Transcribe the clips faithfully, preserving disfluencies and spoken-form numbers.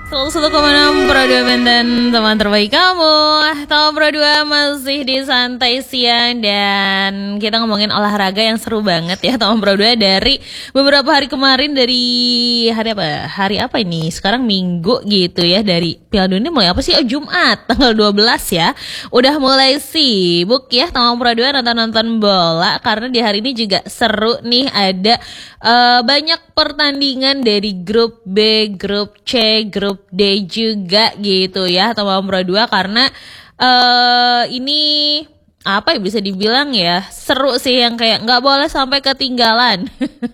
seratus satu koma enam Pro dua Banten, teman terbaik kamu. Tahu Pro dua masih di santai siang dan kita ngomongin olahraga yang seru banget ya teman Pro dua dari beberapa hari kemarin, dari hari apa? Hari apa ini? Sekarang Minggu gitu ya, dari Piala Dunia mulai apa sih? Oh, Jumat tanggal dua belas ya. Udah mulai sibuk ya teman Pro dua nonton-nonton bola karena di hari ini juga seru nih, ada uh, banyak pertandingan dari grup B, grup C, grup D juga gitu ya teman Pro dua, karena uh, ini apa ya, bisa dibilang ya seru sih, yang kayak nggak boleh sampai ketinggalan.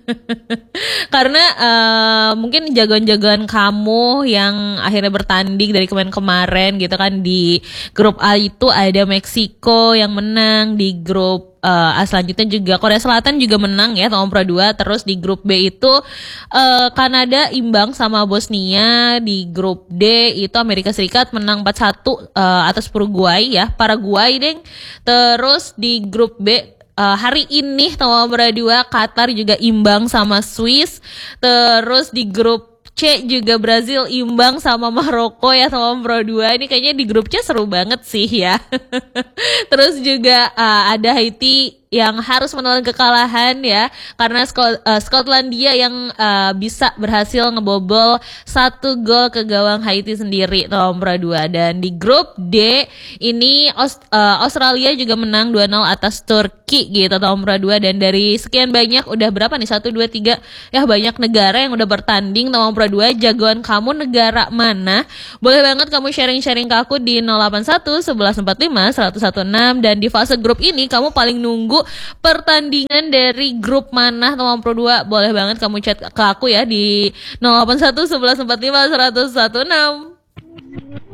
Karena uh, mungkin jagoan-jagoan kamu yang akhirnya bertanding dari kemarin-kemarin gitu kan, di grup A itu ada Meksiko yang menang, di grup Uh, selanjutnya juga Korea Selatan juga menang ya teman Pro dua. Terus di grup B itu uh, Kanada imbang sama Bosnia. Di grup D itu Amerika Serikat menang empat satu uh, atas Paraguay ya, Paraguay deng. Terus di grup B uh, hari ini teman Pro dua Qatar juga imbang sama Swiss. Terus di grup C juga Brazil imbang sama Maroko ya teman Pro dua. Ini kayaknya di grup C seru banget sih ya. Terus juga uh, ada Haiti yang harus menelan kekalahan ya, karena Skot, uh, Skotlandia yang uh, bisa berhasil ngebobol satu gol ke gawang Haiti sendiri teman Pro dua. Dan di grup D ini Aust- uh, Australia juga menang dua nol atas Turki gitu teman Pro dua. Dan dari sekian banyak, udah berapa nih, satu, dua, tiga ya, banyak negara yang udah bertanding teman Pro dua. Jagoan kamu negara mana? Boleh banget kamu sharing-sharing ke aku di nol delapan satu, satu satu empat lima, satu satu enam. Dan di fase grup ini kamu paling nunggu pertandingan dari grup mana teman Pro dua? Boleh banget kamu chat ke aku ya di nol delapan satu, satu satu empat lima, satu satu enam.